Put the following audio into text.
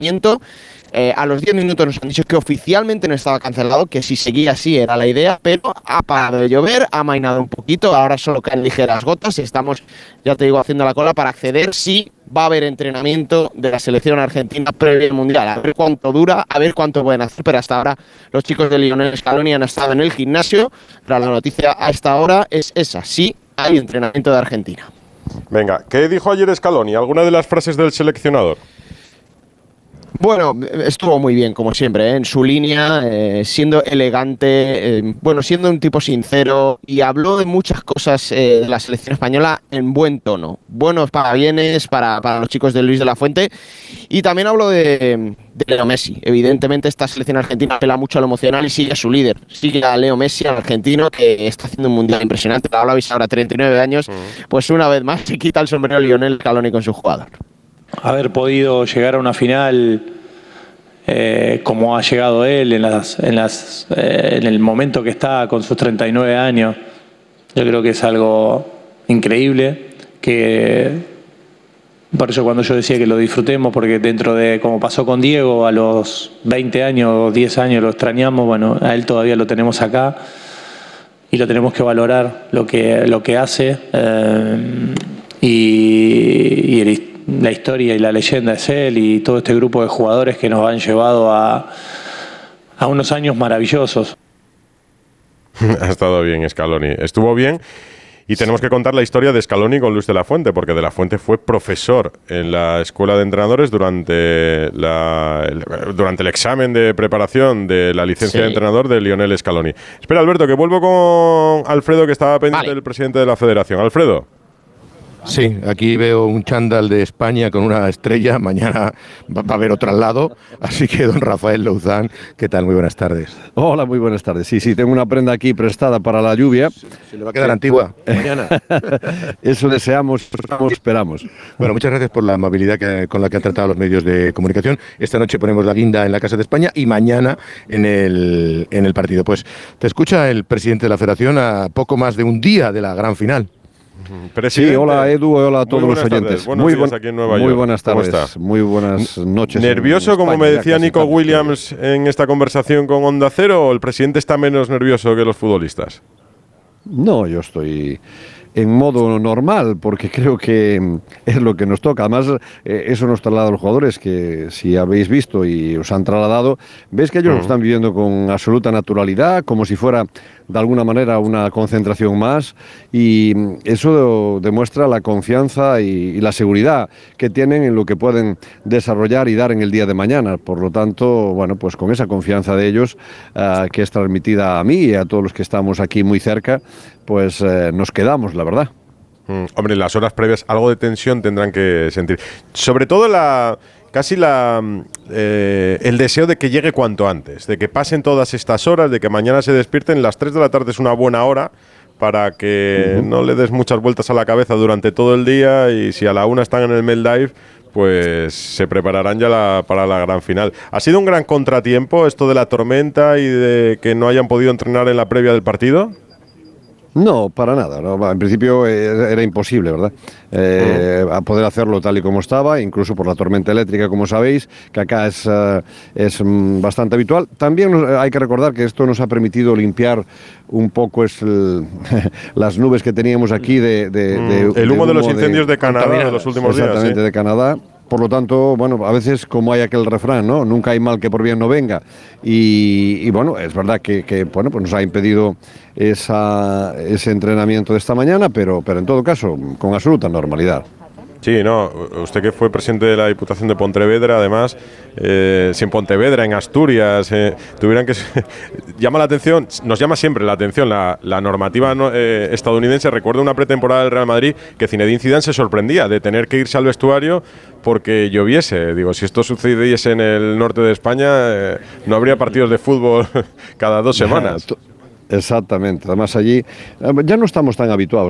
entrenamiento. A los 10 minutos nos han dicho que oficialmente no estaba cancelado, que si seguía así era la idea, pero ha parado de llover, ha amainado un poquito, ahora solo caen ligeras gotas y estamos, ya te digo, haciendo la cola para acceder si va a haber entrenamiento de la selección argentina previo al Mundial. A ver cuánto dura, a ver cuánto pueden hacer, pero hasta ahora los chicos de Lionel Scaloni han estado en el gimnasio, pero la noticia a esta hora es esa, sí hay entrenamiento de Argentina. Venga, ¿qué dijo ayer Scaloni? ¿Alguna de las frases del seleccionador? Bueno, estuvo muy bien, como siempre, en su línea, siendo elegante, siendo un tipo sincero, y habló de muchas cosas de la selección española en buen tono. Buenos parabienes para los chicos de Luis de la Fuente, y también habló de Leo Messi. Evidentemente esta selección argentina apela mucho a lo emocional y sigue a su líder, sigue a Leo Messi, al argentino, que está haciendo un mundial impresionante. Hablabais ahora, 39 años, pues una vez más se quita el sombrero Lionel Scaloni con su jugador. Haber podido llegar a una final como ha llegado él en el momento que está con sus 39 años, yo creo que es algo increíble, que por eso cuando yo decía que lo disfrutemos, porque dentro de como pasó con Diego a los 20 años o 10 años lo extrañamos, bueno, a él todavía lo tenemos acá y lo tenemos que valorar lo que hace y la historia y la leyenda es él y todo este grupo de jugadores que nos han llevado a unos años maravillosos. Ha estado bien Scaloni, estuvo bien. Y tenemos que contar la historia de Scaloni con Luis de la Fuente, porque de la Fuente fue profesor en la escuela de entrenadores durante el examen de preparación de la licencia de entrenador de Lionel Scaloni. Espera, Alberto, que vuelvo con Alfredo, que estaba pendiente del presidente de la federación. Alfredo. Sí, aquí veo un chándal de España con una estrella, mañana va a haber otro al lado, así que don Rafael Louzán, ¿qué tal? Muy buenas tardes. Hola, muy buenas tardes. Sí, tengo una prenda aquí prestada para la lluvia. Se le va a quedar antigua mañana. Eso deseamos, esperamos. Bueno, muchas gracias por la amabilidad con la que han tratado los medios de comunicación. Esta noche ponemos la guinda en la Casa de España y mañana en el partido. Pues te escucha el presidente de la Federación a poco más de un día de la gran final. Sí, hola Edu, hola a todos los oyentes. Muy buenas tardes, muy buenas noches. ¿Nervioso, como me decía Nico Williams en esta conversación con Onda Cero, o el presidente está menos nervioso que los futbolistas? No, yo estoy en modo normal, porque creo que es lo que nos toca. Además, eso nos traslada a los jugadores, que si habéis visto y os han trasladado, veis que ellos lo están viviendo con absoluta naturalidad, como si fuera de alguna manera una concentración más, y eso demuestra la confianza y la seguridad que tienen en lo que pueden desarrollar y dar en el día de mañana. Por lo tanto, bueno, pues con esa confianza de ellos, que es transmitida a mí y a todos los que estamos aquí muy cerca, pues nos quedamos, la verdad. Hombre, en las horas previas algo de tensión tendrán que sentir. Sobre todo el deseo de que llegue cuanto antes, de que pasen todas estas horas, de que mañana se despierten. Las 3 de la tarde es una buena hora para que no le des muchas vueltas a la cabeza durante todo el día, y si a la 1 están en el Meldive, pues se prepararán ya para la gran final. ¿Ha sido un gran contratiempo esto de la tormenta y de que no hayan podido entrenar en la previa del partido? No, para nada. No. En principio era imposible, ¿verdad? A poder hacerlo tal y como estaba, incluso por la tormenta eléctrica, como sabéis, que acá es bastante habitual. También hay que recordar que esto nos ha permitido limpiar un poco las nubes que teníamos aquí el humo de los incendios de Canadá de los últimos días. Exactamente, de Canadá. Por lo tanto, bueno, a veces, como hay aquel refrán, ¿no? Nunca hay mal que por bien no venga. Y bueno, es verdad que bueno, pues nos ha impedido ese entrenamiento de esta mañana, pero en todo caso, con absoluta normalidad. Sí, no, usted que fue presidente de la Diputación de Pontevedra, además, si en Pontevedra, en Asturias, tuvieran que... llama la atención, nos llama siempre la atención la normativa estadounidense. Recuerdo una pretemporada del Real Madrid que Zinedine Zidane se sorprendía de tener que irse al vestuario porque lloviese. Digo, si esto sucediese en el norte de España, no habría partidos de fútbol cada 2 semanas. Exactamente, además allí ya no estamos tan habituados.